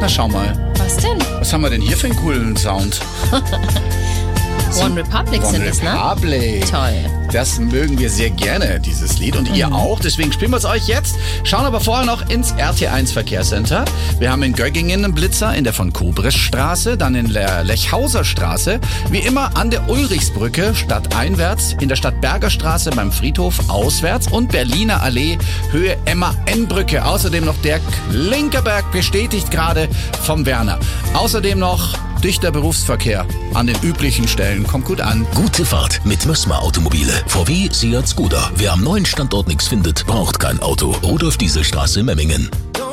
Na, schau mal. Was denn? Was haben wir denn hier für einen coolen Sound? One Republic sind es, ne? One Republic. Toll. Das mögen wir sehr gerne, dieses Lied. Und ihr auch. Deswegen spielen wir es euch jetzt. Schauen aber vorher noch ins RT1 Verkehrscenter. Wir haben in Göggingen einen Blitzer in der von Kobres-Straße, dann in der Lechhauser Straße. Wie immer an der Ulrichsbrücke stadteinwärts, in der Stadtberger Straße beim Friedhof auswärts und Berliner Allee Höhe Emma-N-Brücke. Außerdem noch der Klinkerberg bestätigt gerade vom Werner. Außerdem noch dichter Berufsverkehr an den üblichen Stellen. Kommt gut an. Gute Fahrt mit Mössmer Automobile. VW, Seat, Skoda. Wer am neuen Standort nichts findet, braucht kein Auto. Rudolf-Diesel-Straße, Memmingen.